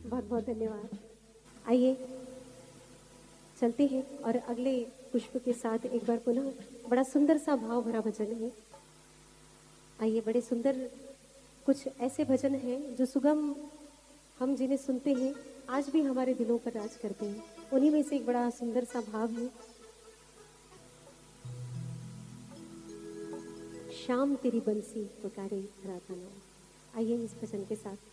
बहुत बहुत धन्यवाद। आइए चलते हैं और अगले पुष्प के साथ एक बार पुनः बड़ा सुंदर सा भाव भरा भजन है। आइए, बड़े सुंदर कुछ ऐसे भजन हैं जो सुगम हम जिन्हें सुनते हैं आज भी हमारे दिलों पर राज करते हैं। उन्हीं में से एक बड़ा सुंदर सा भाव है, शाम तेरी बंसी पुकारे राधा नाम। आइए इस भजन के साथ